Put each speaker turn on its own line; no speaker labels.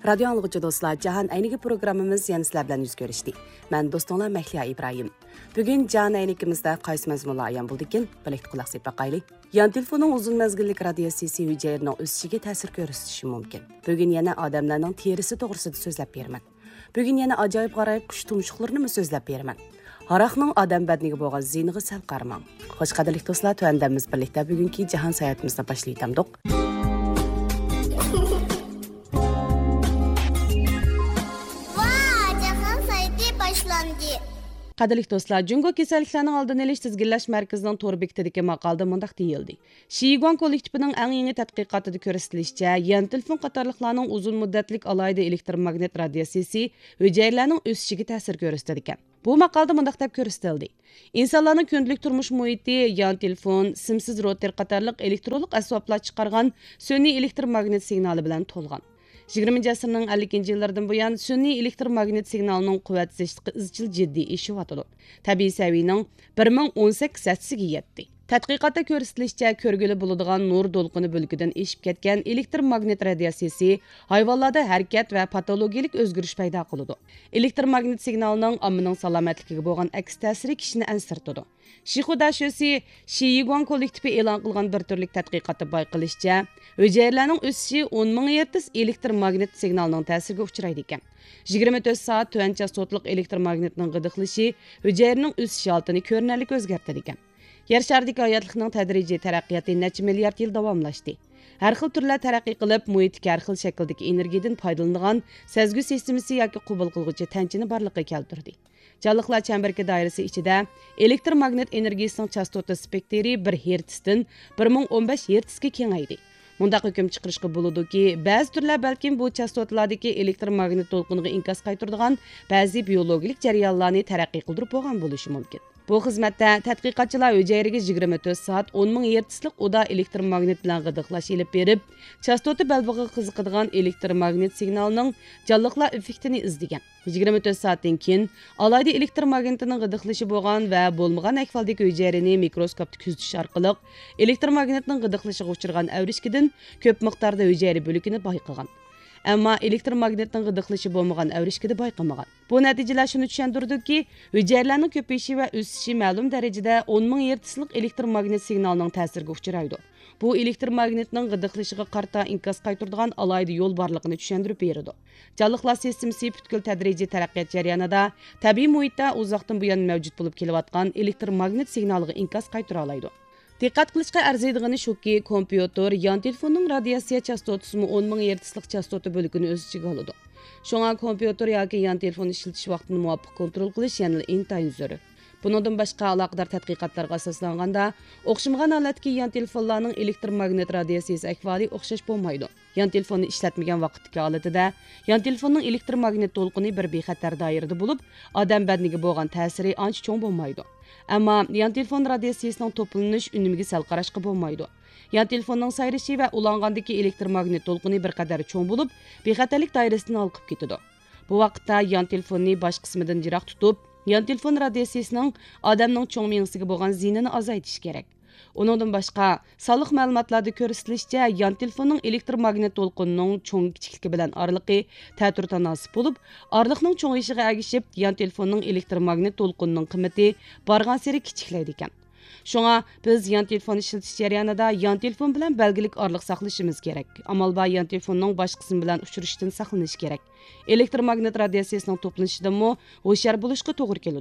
Radio anlıqçı dostlar, Cahan Aynigi programımız yana sizlar bilan yuz ko'rishdi. Men do'stinglar Mahliya İbrahim. Bugun Cahan Aynigimizda qaysi mazmunlar ayon bo'ldi ekan, birlikda quloq solib boqaylik. Yan telefonning uzun mezgillik radiatsiyasi hujayraning o'sishiga ta'sir ko'rsatishi mumkin. Bugun yana odamlarning terisi to'g'risida so'zlab beraman. Bugun yana ajoyib g'aroyib qush tumshuqlarini so'zlab beraman. Haraqning odam badaniga bo'lgan ziyniga sal qarmang. Xo'sh qadrli do'stlar, tuandamiz birlikda bugungi jahon sayyohatimizni boshlaytamdik. Qadrli do'stlar, Jungo kasalliklarning oldini olish tizginlash markazining to'r bekitidagi maqolada mundaq deyildi. Shiyiguan kollektivining eng yangi tadqiqotida ko'rsatilishicha, yan telefon qatorliqlarning uzun muddatlik alayda elektromagnet radiatsiyasi hujayralarning o'sishiga ta'sir ko'rsatadi ekan. Bu maqolada mundaq deb ko'rsatildi. İnsanlarning kundalik turmush muhiti yan telefon, simsiz router qatorliq elektronlik asboblar chiqargan sun'iy elektromagnet signali bilan to'lgan. 20 asrning 50 yillardan buyon sun'iy elektromagnet signalining quvvatsizligi izchil jiddiy eshiyotidir. Tabiiy saviyaning 1018 satsiga yetdi. Tadqiqotda ko'rsatilishicha, ko'rgili bo'ladigan nur to'lqini bo'lkidan eshib ketgan elektromagnet radiatsiyasi hayvonlarda harakat va patologik o'zgarish paydo qiladi. Elektromagnet signalining ommaning salomatligiga bo'lgan aks ta'siri kishini ansirtadi. Shixudashosi Shiyiguan kollektivi e'lon qilgan bir turlik tadqiqotda bayqilishicha, hujayralarning o'sishi 10 ming Hz elektromagnet signalining ta'siriga uchraydi ekan. 24 soat tuvan chastotliq elektromagnetning g'idiqlishi hujayraning o'sish holatini ko'rinarli o'zgartirdi ekan. Yer sharidagi hayotlikning tadrijiy taraqqiyoti necha milliard yil davomlashdi. Har xil turlar taraqqiy qilib, muhitga har xil shakldagi energiyadan foydalanadigan sezgu sistemasi yoki qabul qilguvchi tanchini barliqqa keltirdi. Jonliqlar chambarki doirasi ichida elektromagnet energiyasining chastota spektri 1 Hz dan 1015 Hz ga kengaydi. Mundaq hukm chiqarishga bo'ladiki, ba'zi turlar balkim bu chastotalardagi elektromagnet to'lqiniga inkas qaytaradigan ba'zi biologik jarayonlarni taraqqiy qildirib bo'lgan bo'lishi mumkin. Bu xizmatda tadqiqotchilar hujayraga 24 soat 10 ming Hzlik uda elektromagnet bilan g'idiqlash ilib berib, chastota balbig'iga qiziqadigan elektromagnet signalining jonliqlar effektini izlagan. 24 soatdan keyin alayda elektromagnetning g'idiqlashi bo'lgan va bo'lmagan ahvoldagi hujayrani mikroskopda kuzatish orqali elektromagnetning g'idiqlashiga uchragan avrishkidan ko'p miqdorda hujayra bo'lakini bayqagan. Ammo elektromagnetning g'idiqlashi bo'lmagan avrishkida bayqamagan. Bu natijalar shuni tushuntirdiki, hujayralarning ko'payishi va o'sishi ma'lum darajada 10 ming Hzlik elektromagnet signalining ta'siriga uchraydi. Bu elektromagnetning g'idiqlashiga qarta inkas qaytaradigan alayda yo'l borligini tushuntirib beradi. Jonliqlar sistemasi butkul tadrijiy taraqqiyot jarayonida tabiiy muhitda uzoqdan buyon mavjud bo'lib kelayotgan elektromagnet signaliga inkas qaytara oladi. Diqqat qilishga arziydigani shuki, kompyuter yan telefonning radiatsiya chastotasi 10 ming Hzlik chastota bo'lagini o'z ichiga oladi. Shunga kompyuter yoki yan telefon ishlatish vaqtini muvofiq kontrol qilish yana intayin zarur. Bundan boshqa aloqador tadqiqotlarga asoslanganda, o'xshamagan holatdagi yan telefonlarning elektromagnet radiatsiyasi ahvoli o'xshash bo'lmaydi. Yan telefonni ishlatmagan vaqtdagi holatida yan telefonning elektromagnet to'lqini bir bexatar doirada bo'lib, odam badaniga bo'lgan ta'siri ancha cho'ng bo'lmaydi. Ammo yan telefon radiatsiyasining to'planish unimiga sal qarashga bo'lmaydi. Yan telefonning sayrishi va ulangandagi elektromagnet to'lqini bir qadar cho'ng bo'lib, bexatarlik doirasidan olqib ketadi. Bu vaqtda yan telefonni bosh qismidan jiroq tutib, yan telefon radiatsiyasining odamning cho'ng miyasiga bo'lgan ziyinini azaytish kerak. Uningdan boshqa, sonliq ma'lumotlarda ko'rsatilishicha, yan telefonning elektromagnet to'lqinining cho'ng kichikligi bilan oraliqi ta'tir tanosib bo'lib, oraliqning cho'ngayishiga ergishib, yan telefonning elektromagnet to'lqinining qimmati borgan sari kichiklaydi ekan. Shunga biz yan telefon ishlatish jarayonida yan telefon bilan belgilik oraliq saqlashimiz kerak. Amal bor yan telefonning bosh qismi bilan uchrashishdan saqlanish kerak. Elektromagnet radiatsiyasining to'planishidan hushyor bo'lishga to'g'ri keladi.